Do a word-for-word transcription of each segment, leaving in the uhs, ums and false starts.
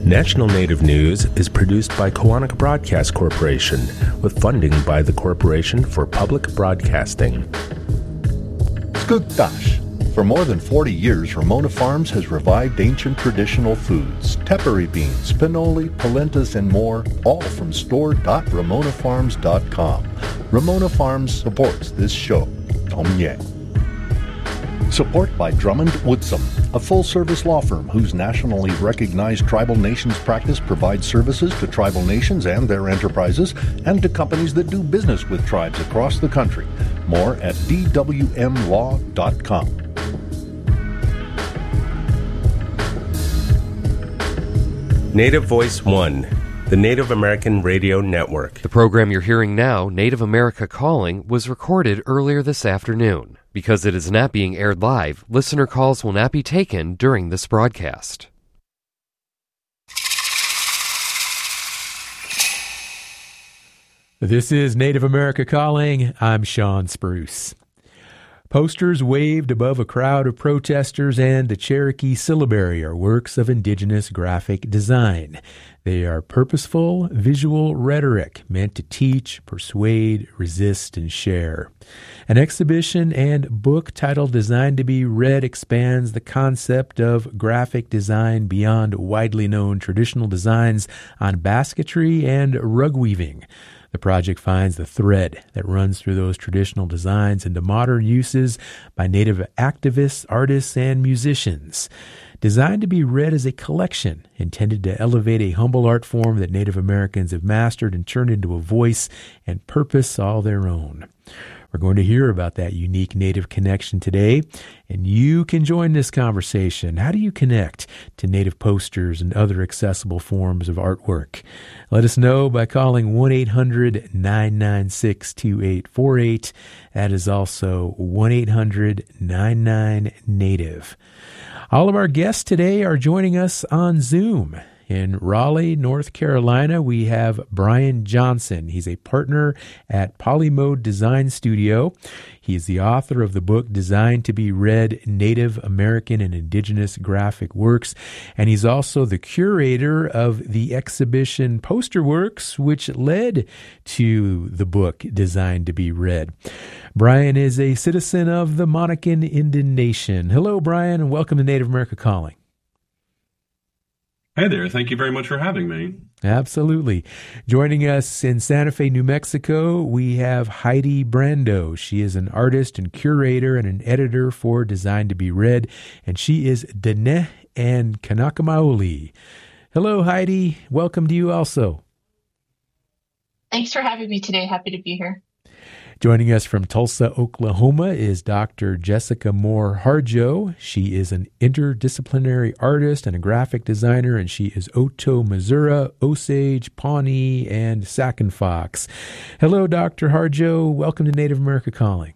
National Native News is produced by Koahnic Broadcast Corporation with funding by the Corporation for Public Broadcasting. Skugtash. For more than forty years, Ramona Farms has revived ancient traditional foods, tepary beans, pinoli, polentas, and more, all from store dot ramona farms dot com. Ramona Farms supports this show. Tom Yang. Support by Drummond Woodsum, a full-service law firm whose nationally recognized tribal nations practice provides services to tribal nations and their enterprises and to companies that do business with tribes across the country. More at d w m law dot com. Native Voice One, the Native American Radio Network. The program you're hearing now, Native America Calling, was recorded earlier this afternoon. Because it is not being aired live, listener calls will not be taken during this broadcast. This is Native America Calling. I'm Sean Spruce. Posters waved above a crowd of protesters and the Cherokee syllabary are works of indigenous graphic design. They are purposeful, visual rhetoric meant to teach, persuade, resist, and share. An exhibition and book titled Designed to be Read expands the concept of graphic design beyond widely known traditional designs on basketry and rug weaving. The project finds the thread that runs through those traditional designs into modern uses by Native activists, artists, and musicians. Designed to be read as a collection intended to elevate a humble art form that Native Americans have mastered and turned into a voice and purpose all their own. We're going to hear about that unique Native connection today, and you can join this conversation. How do you connect to Native posters and other accessible forms of artwork? Let us know by calling one eight hundred nine nine six two eight four eight. That is also one eight hundred nine nine Native. All of our guests today are joining us on Zoom. In Raleigh, North Carolina, we have Brian Johnson. He's a partner at Polymode Design Studio. He is the author of the book Designed to be Read, Native American and Indigenous Graphic Works, and he's also the curator of the exhibition Posterworks, which led to the book Designed to be Read. Brian is a citizen of the Monacan Indian Nation. Hello, Brian, and welcome to Native America Calling. Hey there. Thank you very much for having me. Absolutely. Joining us in Santa Fe, New Mexico, we have Heidi Brando. She is an artist and curator and an editor for Designed to be Read, and she is Dene and Kanakamaoli. Hello, Heidi. Welcome to you also. Thanks for having me today. Happy to be here. Joining us from Tulsa, Oklahoma is Doctor Jessica Moore Harjo. She is an interdisciplinary artist and a graphic designer, and she is Oto Missouri, Osage, Pawnee, and Sac and Fox. Hello, Doctor Harjo. Welcome to Native America Calling.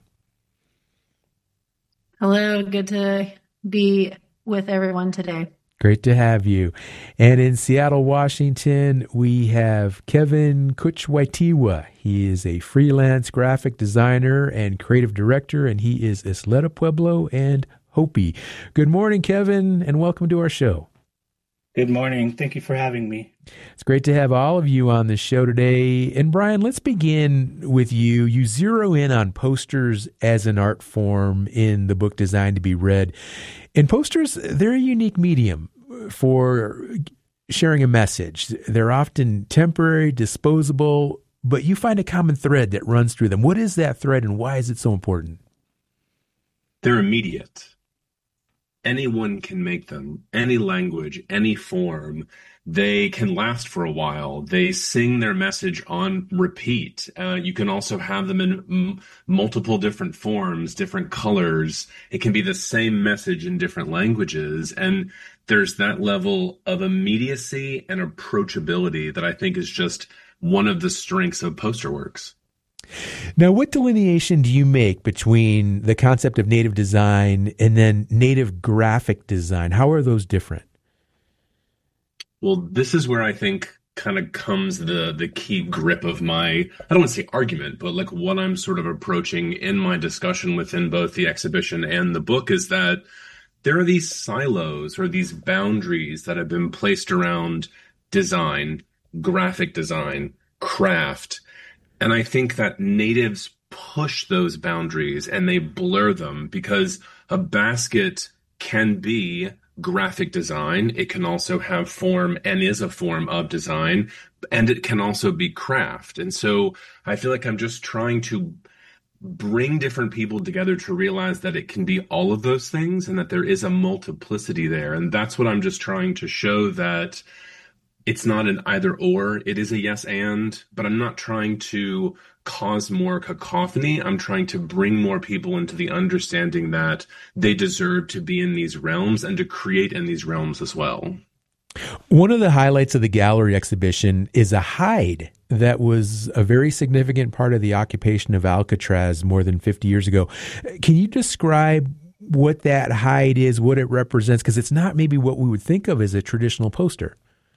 Hello. Good to be with everyone today. Great to have you. And in Seattle, Washington, we have Kevin Kuchwaitiwa. He is a freelance graphic designer and creative director, and he is Isleta Pueblo and Hopi. Good morning, Kevin, and welcome to our show. Good morning. Thank you for having me. It's great to have all of you on the show today. And Brian, let's begin with you. You zero in on posters as an art form in the book Designed to be Read. And posters, they're a unique medium for sharing a message. They're often temporary, disposable, but you find a common thread that runs through them. What is that thread and why is it so important? They're immediate. Anyone can make them, any language, any form. They can last for a while. They sing their message on repeat. Uh, you can also have them in m- multiple different forms, different colors. It can be the same message in different languages. And there's that level of immediacy and approachability that I think is just one of the strengths of Posterworks. Now, what delineation do you make between the concept of native design and then native graphic design? How are those different? Well, this is where I think kind of comes the the key grip of my, I don't want to say argument, but like what I'm sort of approaching in my discussion within both the exhibition and the book is that there are these silos or these boundaries that have been placed around design, graphic design, craft. And I think that natives push those boundaries and they blur them, because a basket can be graphic design. It can also have form and is a form of design, and it can also be craft. And so I feel like I'm just trying to bring different people together to realize that it can be all of those things and that there is a multiplicity there. And that's what I'm just trying to show, that it's not an either or, it is a yes and, but I'm not trying to cause more cacophony. I'm trying to bring more people into the understanding that they deserve to be in these realms and to create in these realms as well. One of the highlights of the gallery exhibition is a hide that was a very significant part of the occupation of Alcatraz more than fifty years ago. Can you describe what that hide is, what it represents? Because it's not maybe what we would think of as a traditional poster.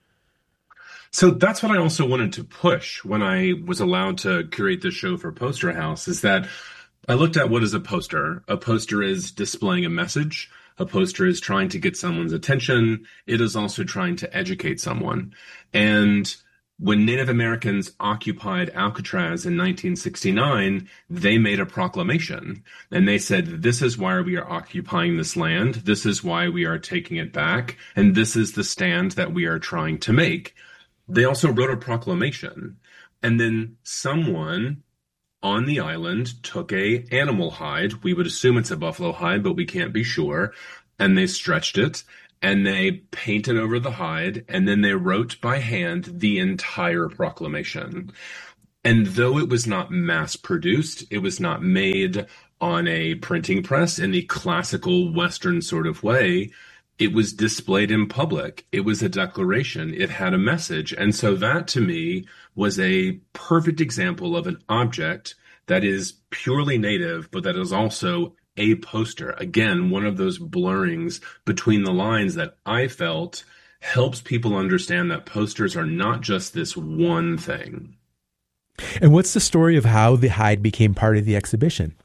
So that's what I also wanted to push when I was allowed to curate this show for Poster House, is that I looked at what is a poster. A poster is displaying a message. A poster is trying to get someone's attention. It is also trying to educate someone. And when Native Americans occupied Alcatraz in nineteen sixty-nine, they made a proclamation. And they said, this is why we are occupying this land. This is why we are taking it back. And this is the stand that we are trying to make. They also wrote a proclamation. And then someone on the island took a animal hide. We would assume it's a buffalo hide, but we can't be sure. And they stretched it and they painted over the hide. And then they wrote by hand the entire proclamation. And though it was not mass produced, it was not made on a printing press in the classical Western sort of way, it was displayed in public. It was a declaration. It had a message. And so that to me was a perfect example of an object that is purely native, but that is also a poster. Again, one of those blurrings between the lines that I felt helps people understand that posters are not just this one thing. And what's the story of how the hide became part of the exhibition?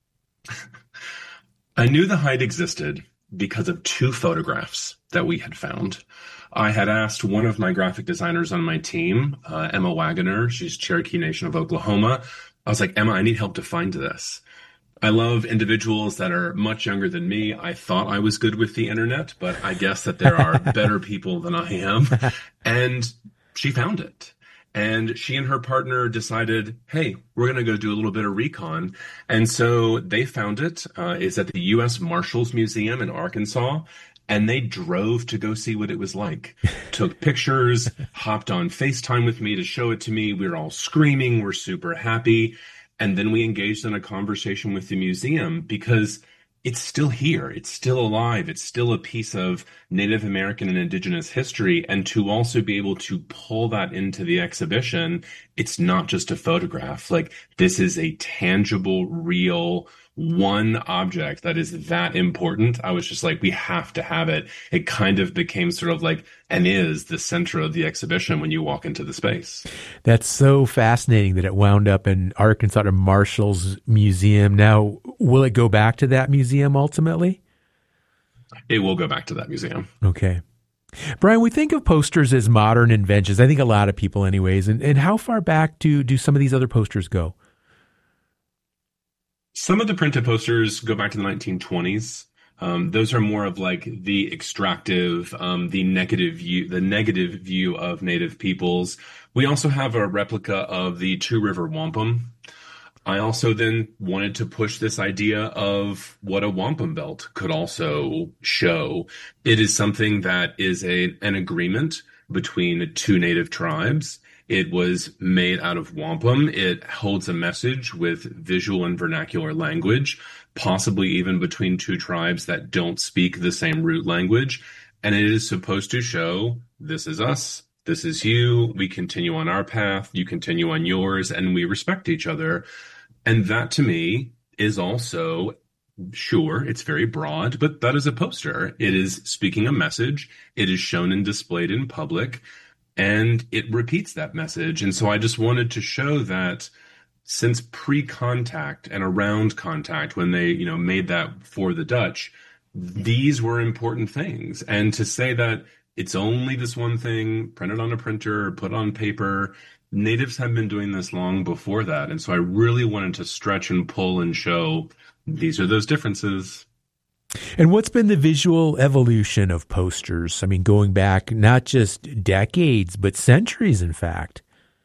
I knew the hide existed because of two photographs that we had found. I had asked one of my graphic designers on my team, uh, Emma Wagoner, she's Cherokee Nation of Oklahoma. I was like, Emma, I need help to find this. I love individuals that are much younger than me. I thought I was good with the internet, but I guess that there are better people than I am. And she found it. And she and her partner decided, hey, we're going to go do a little bit of recon. And so they found it. Uh, it's at the U S Marshals Museum in Arkansas. And they drove to go see what it was like. Took pictures, hopped on FaceTime with me to show it to me. We were all screaming. We're super happy. And then we engaged in a conversation with the museum because it's still here. It's still alive. It's still a piece of Native American and Indigenous history. And to also be able to pull that into the exhibition, it's not just a photograph. Like, this is a tangible, real one object that is that important. I was just like, we have to have it. It kind of became sort of like, and is the center of the exhibition when you walk into the space. That's so fascinating that it wound up in Arkansas Marshals Museum. Now, will it go back to that museum ultimately? It will go back to that museum. Okay. Brian, we think of posters as modern inventions. I think a lot of people anyways. And, and how far back do, do some of these other posters go? Some of the printed posters go back to the nineteen twenties. Um, those are more of like the extractive, um, the negative view, the negative view of Native peoples. We also have a replica of the Two River Wampum. I also then wanted to push this idea of what a wampum belt could also show. It is something that is a an agreement between two Native tribes. It was made out of wampum. It holds a message with visual and vernacular language, possibly even between two tribes that don't speak the same root language. And it is supposed to show, this is us, this is you, we continue on our path, you continue on yours, and we respect each other. And that to me is also, sure, it's very broad, but that is a poster. It is speaking a message. It is shown and displayed in public. And it repeats that message. And so I just wanted to show that since pre-contact and around contact, when they, you know, made that for the Dutch, these were important things. And to say that it's only this one thing printed on a printer or put on paper, natives have been doing this long before that. And so I really wanted to stretch and pull and show these are those differences. And what's been the visual evolution of posters? I mean, going back not just decades, but centuries, in fact.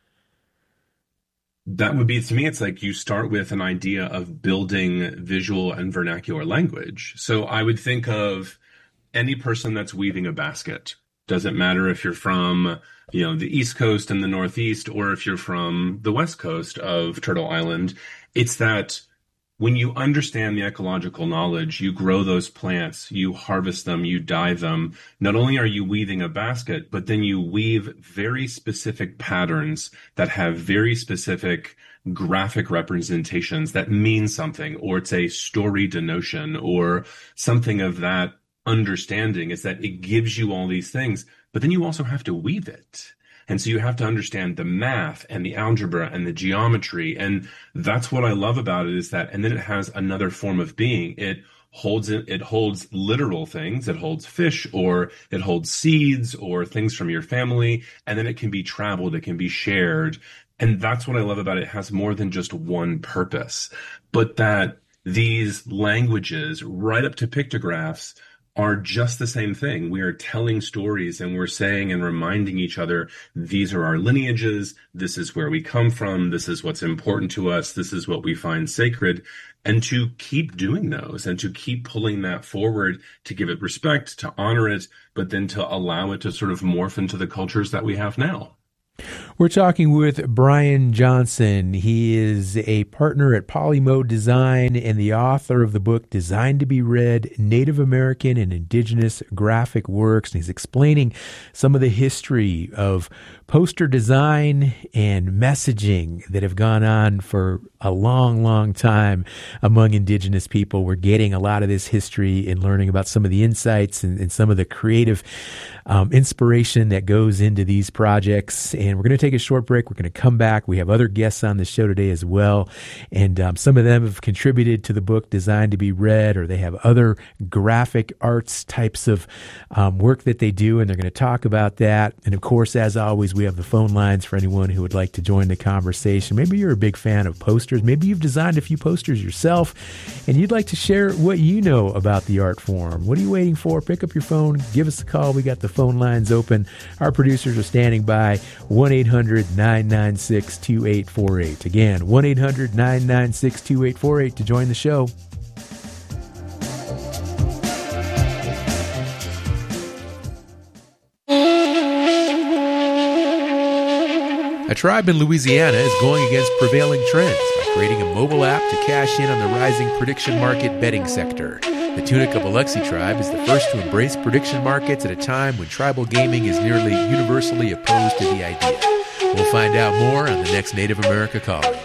That would be, to me, it's like you start with an idea of building visual and vernacular language. So I would think of any person that's weaving a basket. Doesn't matter if you're from, you know, the East Coast and the Northeast, or if you're from the West Coast of Turtle Island. It's that when you understand the ecological knowledge, you grow those plants, you harvest them, you dye them. Not only are you weaving a basket, but then you weave very specific patterns that have very specific graphic representations that mean something, or it's a story denotion or something of that understanding. Is that it gives you all these things, but then you also have to weave it. And so you have to understand the math and the algebra and the geometry. And that's what I love about it, is that, and then it has another form of being. It holds it, it holds literal things. It holds fish, or it holds seeds or things from your family. And then it can be traveled. It can be shared. And that's what I love about it. It has more than just one purpose, but that these languages right up to pictographs are just the same thing. We are telling stories, and we're saying and reminding each other, these are our lineages, this is where we come from, this is what's important to us, this is what we find sacred, and to keep doing those and to keep pulling that forward, to give it respect, to honor it, but then to allow it to sort of morph into the cultures that we have now. We're talking with Brian Johnson. He is a partner at Polymode Design and the author of the book Designed to be Read, Native American and Indigenous Graphic Works. And he's explaining some of the history of poster design and messaging that have gone on for a long, long time among Indigenous people. We're getting a lot of this history and learning about some of the insights and, and some of the creative um, inspiration that goes into these projects. And we're going to take a short break. We're going to come back. We have other guests on the show today as well. And um, some of them have contributed to the book Designed to be Read, or they have other graphic arts types of um, work that they do, and they're going to talk about that. And of course, as always, we have the phone lines for anyone who would like to join the conversation. Maybe you're a big fan of posters. Maybe you've designed a few posters yourself, and you'd like to share what you know about the art form. What are you waiting for? Pick up your phone. Give us a call. We got the phone lines open. Our producers are standing by. one eight hundred nine nine six two eight four eight. Again, one eight hundred nine nine six two eight four eight to join the show. A tribe in Louisiana is going against prevailing trends by creating a mobile app to cash in on the rising prediction market betting sector. The Tunica Biloxi tribe is the first to embrace prediction markets at a time when tribal gaming is nearly universally opposed to the idea. We'll find out more on the next Native America Calling.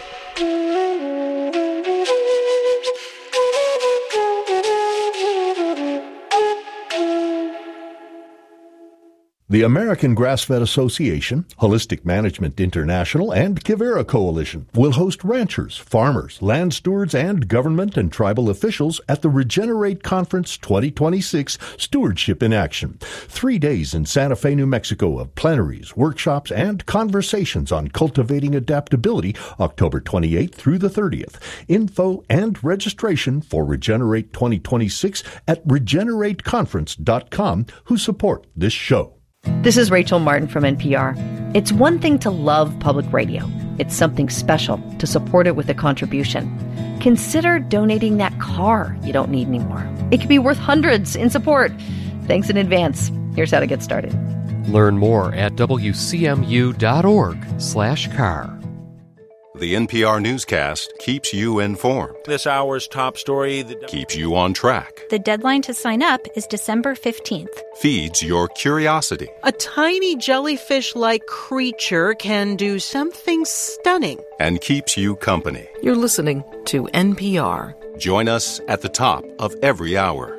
The American Grass-Fed Association, Holistic Management International, and Quivira Coalition will host ranchers, farmers, land stewards, and government and tribal officials at the Regenerate Conference twenty twenty-six Stewardship in Action. Three days in Santa Fe, New Mexico of plenaries, workshops, and conversations on cultivating adaptability, October twenty-eighth through the thirtieth. Info and registration for Regenerate twenty twenty-six at regenerate conference dot com, who support this show. This is Rachel Martin from N P R. It's one thing to love public radio. It's something special to support it with a contribution. Consider donating that car you don't need anymore. It could be worth hundreds in support. Thanks in advance. Here's how to get started. Learn more at W C M U dot org slash car. The N P R newscast keeps you informed. This hour's top story that keeps you on track. The deadline to sign up is December fifteenth. Feeds your curiosity. A tiny jellyfish-like creature can do something stunning. And keeps you company. You're listening to N P R. Join us at the top of every hour.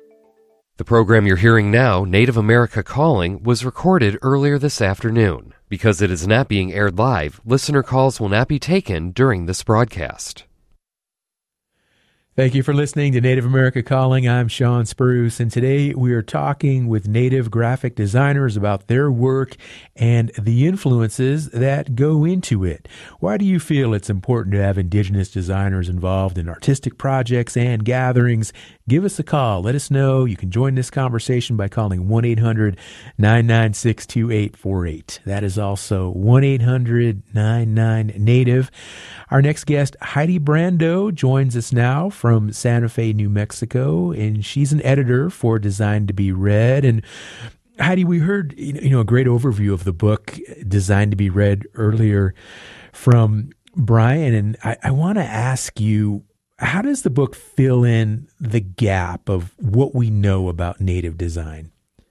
The program you're hearing now, Native America Calling, was recorded earlier this afternoon. Because it is not being aired live, listener calls will not be taken during this broadcast. Thank you for listening to Native America Calling. I'm Sean Spruce, and today we are talking with Native graphic designers about their work and the influences that go into it. Why do you feel it's important to have Indigenous designers involved in artistic projects and gatherings? Give us a call. Let us know. You can join this conversation by calling one eight hundred nine nine six two eight four eight. That is also one eight hundred nine nine Native. Our next guest, Heidi Brando, joins us now from Santa Fe, New Mexico, and she's an editor for Designed to Be Read. And Heidi, we heard you know a great overview of the book Designed to Be Read earlier from Brian, and I, I want to ask you, how does the book fill in the gap of what we know about Native design?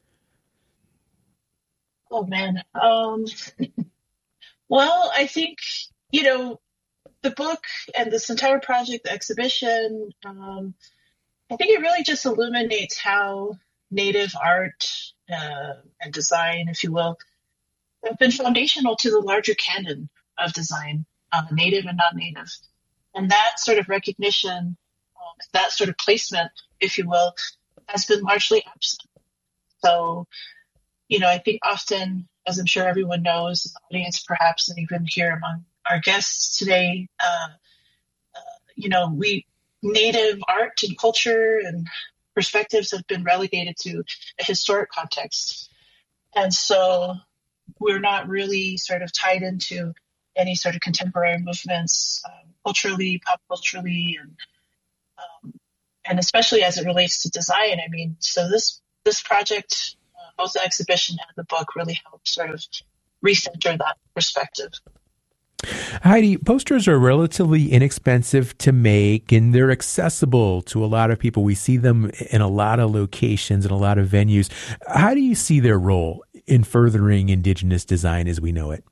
Oh, man. Um, well, I think, you know, the book and this entire project, the exhibition, um, I think it really just illuminates how Native art uh, and design, if you will, have been foundational to the larger canon of design, uh, Native and non-Native. And that sort of recognition, um, that sort of placement, if you will, has been largely absent. So, you know, I think often, as I'm sure everyone knows, the audience perhaps, and even here among our guests today, uh, uh, you know, we Native art and culture and perspectives have been relegated to a historic context. And so we're not really sort of tied into any sort of contemporary movements, um, culturally, pop culturally, and um, and especially as it relates to design. I mean, so this this project, uh, both the exhibition and the book, really helped sort of recenter that perspective. Heidi, posters are relatively inexpensive to make, and they're accessible to a lot of people. We see them in a lot of locations and a lot of venues. How do you see their role in furthering Indigenous design as we know it?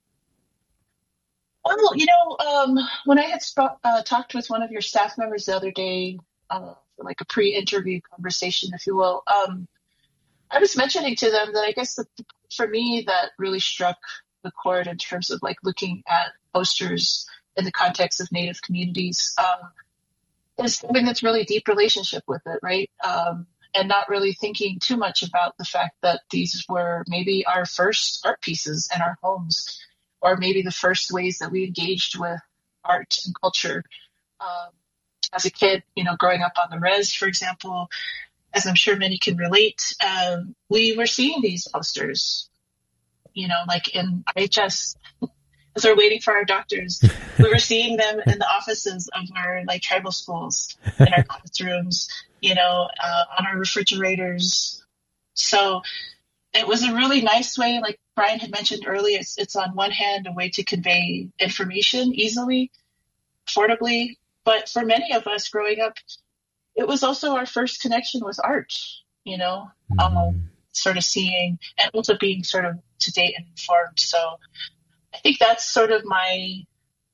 Well, you know, um, when I had sp- uh, talked with one of your staff members the other day, uh, for like a pre-interview conversation, if you will, um, I was mentioning to them that I guess the, for me that really struck the chord in terms of like looking at posters in the context of Native communities um, is something that's really deep relationship with it, right? Um, and not really thinking too much about the fact that these were maybe our first art pieces in our homes, or maybe the first ways that we engaged with art and culture. Um, as a kid, you know, growing up on the res, for example, as I'm sure many can relate, um, we were seeing these posters, you know, like in I H S, as we're waiting for our doctors, we were seeing them in the offices of our like tribal schools, in our classrooms, you know, uh, on our refrigerators. So it was a really nice way, like Brian had mentioned earlier, it's, it's on one hand a way to convey information easily, affordably, but for many of us growing up, it was also our first connection with art, you know, mm-hmm. um, sort of seeing and also being sort of to date and informed. So I think that's sort of my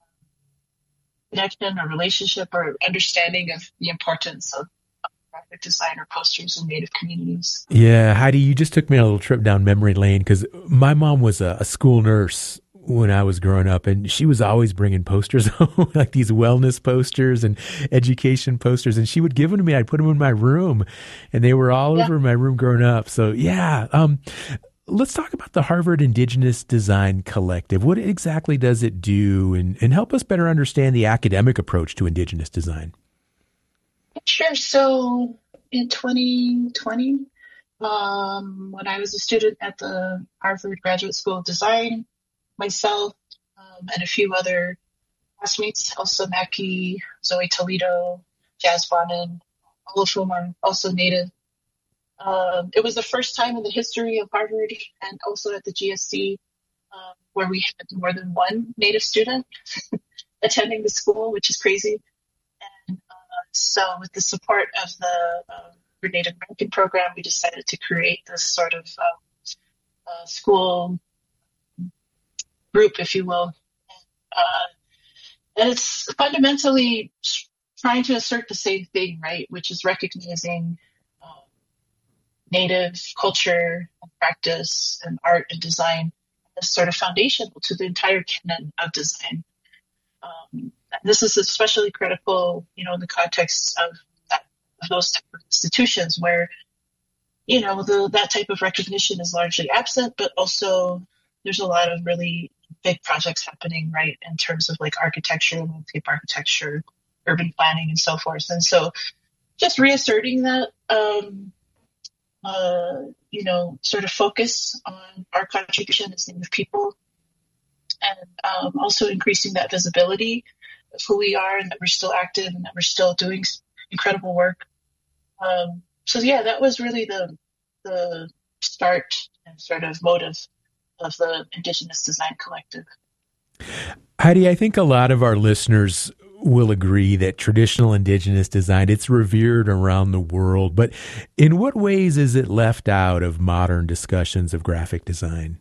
connection or relationship or understanding of the importance of graphic design or posters in Native communities. Yeah, Heidi, you just took me on a little trip down memory lane because my mom was a, a school nurse when I was growing up, and she was always bringing posters home, like these wellness posters and education posters, and she would give them to me. I'd put them in my room, and they were all yeah. over my room growing up. So yeah, um, let's talk about the Harvard Indigenous Design Collective. What exactly does it do, and, and help us better understand the academic approach to Indigenous design? Sure. So in twenty twenty, um, when I was a student at the Harvard Graduate School of Design, myself um, and a few other classmates, Elsa Mackey, Zoe Toledo, Jazz Bonin, all of whom are also Native. Um, it was the first time in the history of Harvard and also at the G S C um, where we had more than one Native student attending the school, which is crazy. And uh, so with the support of the uh, Native American program, we decided to create this sort of uh, uh, school group, if you will. Uh, and it's fundamentally trying to assert the same thing, right, which is recognizing um, Native culture and practice and art and design as sort of foundational to the entire canon of design. Um, this is especially critical, you know, in the context of, that, of those type of institutions where, you know, the, that type of recognition is largely absent, but also there's a lot of really big projects happening, right, in terms of like architecture, landscape architecture, urban planning, and so forth. And so just reasserting that, um, uh, you know, sort of focus on our contribution as Native people, and um, also increasing that visibility of who we are and that we're still active and that we're still doing incredible work. Um, so yeah, that was really the the start and sort of motive of the Indigenous Design Collective. Heidi, I think a lot of our listeners will agree that traditional Indigenous design, it's revered around the world, but in what ways is it left out of modern discussions of graphic design?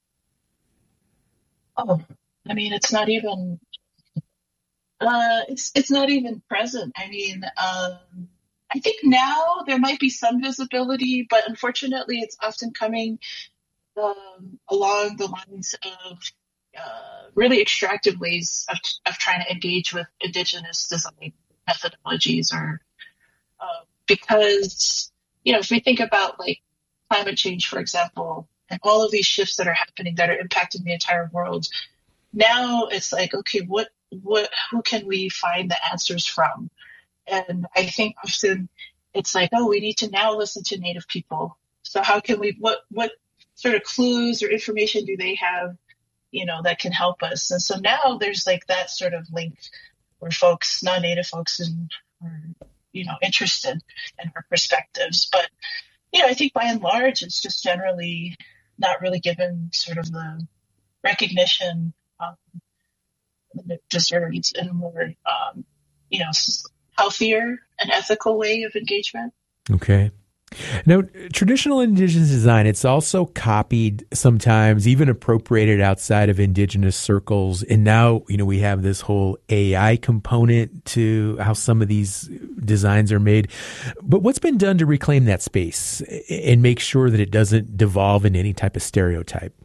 Oh, I mean, it's not even, uh, it's it's not even present. I mean, um, I think now there might be some visibility, but unfortunately it's often coming um, along the lines of uh, really extractive ways of, of trying to engage with Indigenous design methodologies, or uh, because, you know, if we think about like climate change, for example, and all of these shifts that are happening that are impacting the entire world, now it's like, okay, what, what, who can we find the answers from? And I think often it's like, oh, we need to now listen to Native people. So how can we, what, what sort of clues or information do they have, you know, that can help us? And so now there's like that sort of link where folks, non-Native folks, are, you know, interested in our perspectives. But, you know, I think by and large, it's just generally not really given sort of the recognition um, that it deserves in a more, um, you know, healthier and ethical way of engagement. Okay. Now, traditional Indigenous design, it's also copied sometimes, even appropriated outside of Indigenous circles. And now, you know, we have this whole A I component to how some of these designs are made. But what's been done to reclaim that space and make sure that it doesn't devolve into any type of stereotype?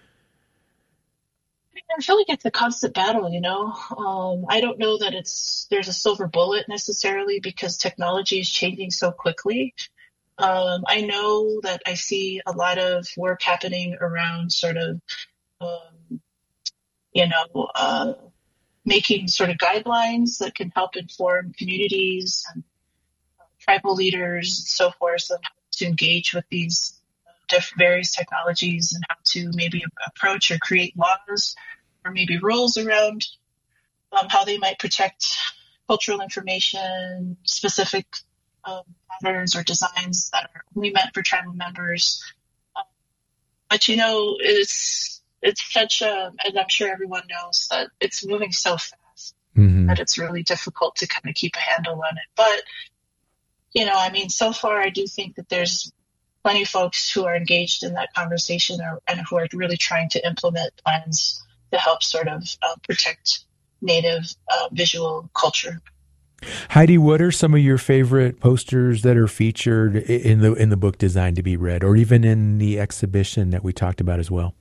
I feel like it's a constant battle, you know. Um, I don't know that it's there's a silver bullet necessarily, because technology is changing so quickly. Um, I know that I see a lot of work happening around sort of, um, you know, uh, making sort of guidelines that can help inform communities and uh, tribal leaders and so forth on how to engage with these different various technologies and how to maybe approach or create laws or maybe rules around um, how they might protect cultural information, specific um, patterns or designs that are only meant for tribal members. Um, but, you know, it's it's such a, and I'm sure everyone knows that it's moving so fast mm-hmm. that it's really difficult to kind of keep a handle on it. But, you know, I mean, so far I do think that there's plenty of folks who are engaged in that conversation or, and who are really trying to implement plans to help sort of uh, protect Native uh, visual culture. Heidi, what are some of your favorite posters that are featured in the in the book Designed to Be Read, or even in the exhibition that we talked about as well?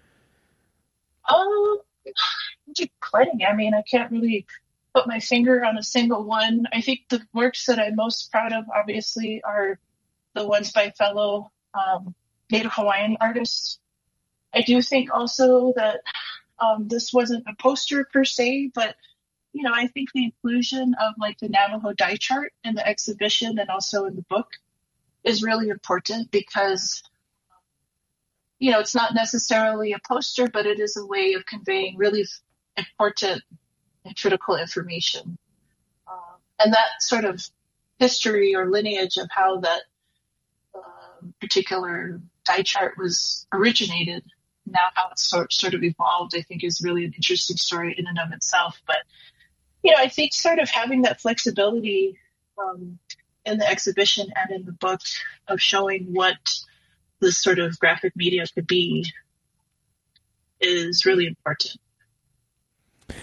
Um, plenty. I mean, I can't really put my finger on a single one. I think the works that I'm most proud of, obviously, are the ones by fellow um, Native Hawaiian artists. I do think also that um, this wasn't a poster per se, but you know, I think the inclusion of like the Navajo die chart in the exhibition and also in the book is really important because, you know, it's not necessarily a poster, but it is a way of conveying really important and critical information. Um, and that sort of history or lineage of how that um, particular die chart was originated, now how it's sort, sort of evolved, I think is really an interesting story in and of itself. But you know, I think sort of having that flexibility um, in the exhibition and in the book of showing what this sort of graphic media could be is really important.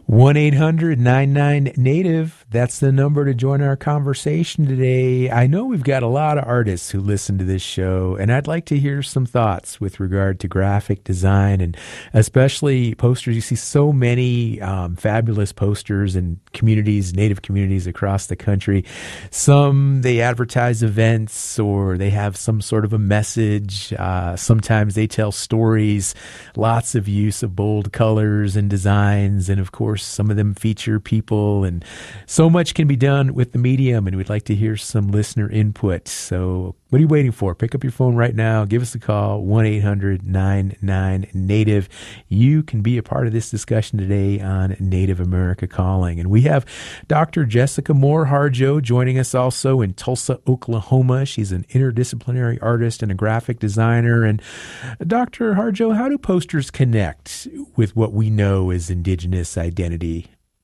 one eight hundred nine nine native. That's the number to join our conversation today. I know we've got a lot of artists who listen to this show, and I'd like to hear some thoughts with regard to graphic design and especially posters. You see so many um, fabulous posters in communities, native communities across the country. Some, they advertise events or they have some sort of a message. Uh, sometimes they tell stories, lots of use of bold colors and designs, and of course, some of them feature people, and so much can be done with the medium, and we'd like to hear some listener input. So what are you waiting for? Pick up your phone right now. Give us a call, one eight hundred nine nine native. You can be a part of this discussion today on Native America Calling. And we have Doctor Jessica Moore Harjo joining us also in Tulsa, Oklahoma. She's an interdisciplinary artist and a graphic designer. And Doctor Harjo, how do posters connect with what we know as Indigenous identity?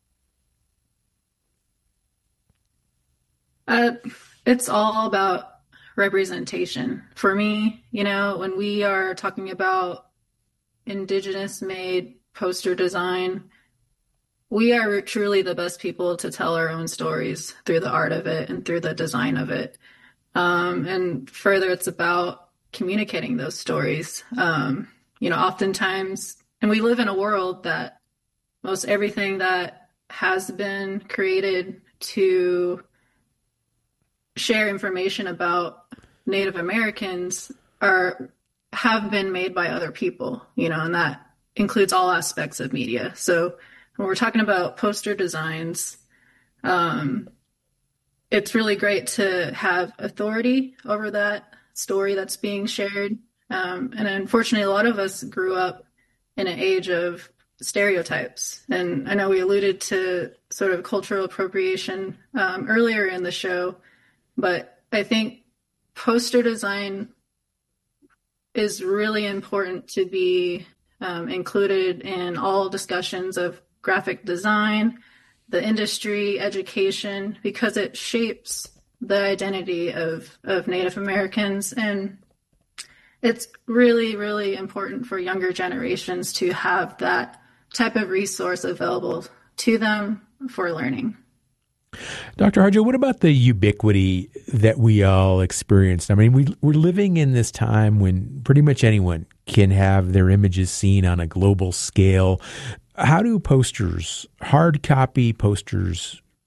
Uh, it's all about representation. For me, you know, when we are talking about Indigenous made poster design, we are truly the best people to tell our own stories through the art of it and through the design of it. Um, and further, it's about communicating those stories. Um, you know, oftentimes, and we live in a world that most everything that has been created to share information about Native Americans are have been made by other people, you know, and that includes all aspects of media. So when we're talking about poster designs, um, it's really great to have authority over that story that's being shared. Um, and unfortunately, a lot of us grew up in an age of stereotypes. And I know we alluded to sort of cultural appropriation um, earlier in the show, but I think poster design is really important to be um, included in all discussions of graphic design, the industry, education, because it shapes the identity of, of Native Americans. And it's really, really important for younger generations to have that type of resource available to them for learning. Doctor Harjo, what about the ubiquity that we all experienced? I mean, we, we're living in this time when pretty much anyone can have their images seen on a global scale. How do posters, hard copy posters,